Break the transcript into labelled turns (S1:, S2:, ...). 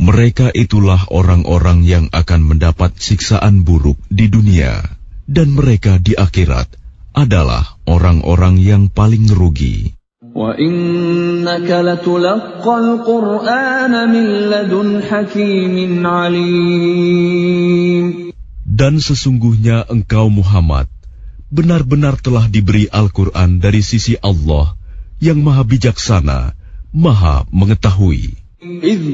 S1: Mereka itulah orang-orang yang akan mendapat siksaan buruk di dunia, dan mereka di akhirat adalah orang-orang yang paling rugi.
S2: وَإِنَّكَ لَتُلَقَّى الْقُرْآنَ مِنْ لَدُنْ حَكِيمٍ عَلِيمٍ.
S1: Dan sesungguhnya engkau Muhammad benar-benar telah diberi Al-Quran dari sisi Allah yang maha bijaksana, maha mengetahui.
S2: إِذْ